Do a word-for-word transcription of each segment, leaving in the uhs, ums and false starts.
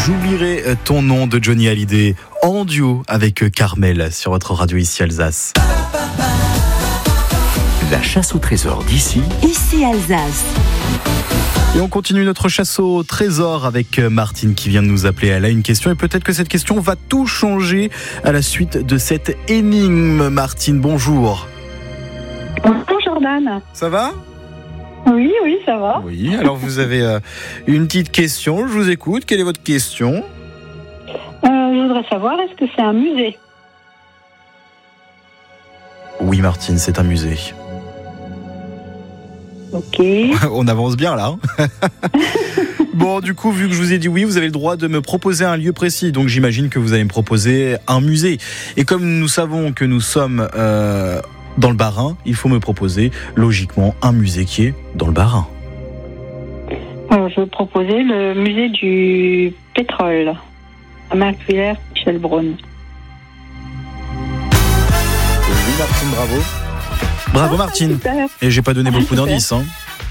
J'oublierai ton nom de Johnny Hallyday en duo avec Carmel sur votre radio ici Alsace. La chasse au trésor d'ici, ici Alsace. Et on continue notre chasse au trésor avec Martine qui vient de nous appeler. Elle a une question et peut-être que cette question va tout changer à la suite de cette énigme. Martine, bonjour. Bonjour Jordan. Ça va ? Oui, oui, ça va. Oui, alors vous avez euh, une petite question, je vous écoute. Quelle est votre question ? euh, Je voudrais savoir, est-ce que c'est un musée ? Oui Martine, c'est un musée. Ok. On avance bien là. Hein. Bon, du coup, vu que je vous ai dit oui, vous avez le droit de me proposer un lieu précis. Donc j'imagine que vous allez me proposer un musée. Et comme nous savons que nous sommes euh, dans le Bas-Rhin, il faut me proposer logiquement un musée qui est dans le Bas-Rhin. Alors, je vais proposer le musée du pétrole à Marcuillère, Michel Braun. Oui, Martine, bravo. Bravo, Ah, Martine. super. Et j'ai pas donné beaucoup Super. d'indices. Hein.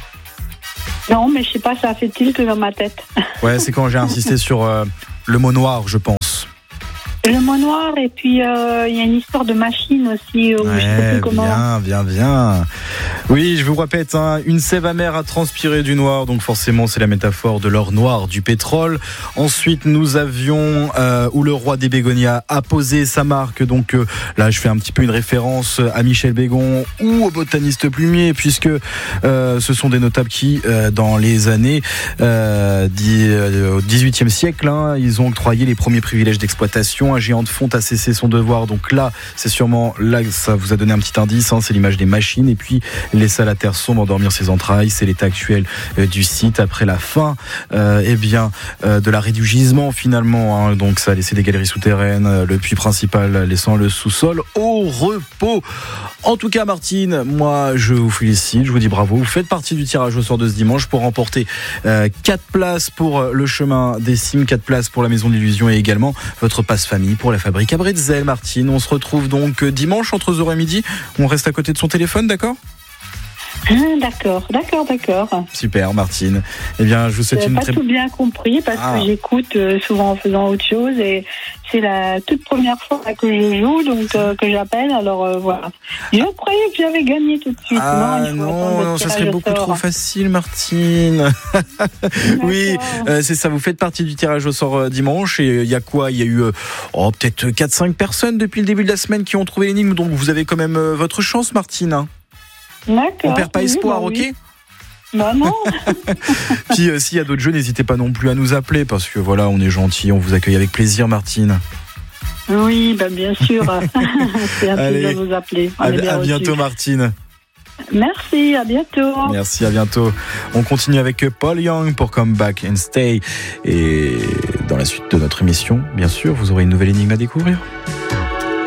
Non, mais je sais pas, ça a fait tilt dans ma tête. Ouais, c'est quand j'ai insisté sur euh, le mot noir, je pense. Le mot noir, et puis euh, il y a une histoire de machine aussi. Où je sais Ouais, plus comment. bien, bien, bien. Oui, je vous répète, hein, une sève amère a transpiré du noir, donc forcément c'est la métaphore de l'or noir, du pétrole. Ensuite, nous avions euh, où le roi des bégonias a posé sa marque, donc euh, là je fais un petit peu une référence à Michel Bégon ou au botaniste plumier, puisque euh, ce sont des notables qui, euh, dans les années euh, dix, euh, au dix-huitième siècle, hein, ils ont octroyé les premiers privilèges d'exploitation. Un géant de fonte a cessé son devoir, donc là c'est sûrement là que ça vous a donné un petit indice, hein, c'est l'image des machines, et puis laissa la terre sombre endormir ses entrailles. C'est l'état actuel euh, du site après la fin euh, eh bien euh, de l'arrêt du gisement finalement, hein, donc ça a laissé des galeries souterraines, euh, le puits principal laissant le sous-sol au repos. En tout cas Martine, moi je vous félicite, je vous dis bravo, vous faites partie du tirage au sort de ce dimanche pour remporter euh, quatre places pour le chemin des cimes, quatre places pour la maison de l'illusion et également votre passe famille pour la fabrique à bretzel. Martine, on se retrouve donc dimanche entre zéro et midi, on reste à côté de son téléphone, d'accord ? Ah, d'accord, d'accord, d'accord. Super Martine. Eh bien, je vous souhaite J'ai une pas très tout bien compris parce Ah. que j'écoute euh, souvent en faisant autre chose et c'est la toute première fois que je joue, donc euh, que j'appelle. Alors euh, voilà. Je croyais que j'avais gagné tout de suite. Ah non, il faut attendre non, le non, ça tirage serait au beaucoup sort. trop facile, Martine. Oui, euh, c'est ça. Vous faites partie du tirage au sort euh, dimanche. Et il y a quoi ? Il y a eu euh, oh, peut-être quatre cinq personnes depuis le début de la semaine qui ont trouvé l'énigme. Donc vous avez quand même euh, votre chance, Martine. Hein. D'accord. On perd pas Oui, espoir, bah ok ? oui. Bah non. Puis euh, s'il y a d'autres jeux, n'hésitez pas non plus à nous appeler parce que voilà, on est gentil, on vous accueille avec plaisir, Martine. Oui, bah bien sûr. C'est un Allez. plaisir de vous appeler. On À, est bien à reçus. bientôt, Martine. Merci, à bientôt. Merci, à bientôt. On continue avec Paul Young pour Come Back and Stay. Et dans la suite de notre émission, bien sûr, vous aurez une nouvelle énigme à découvrir.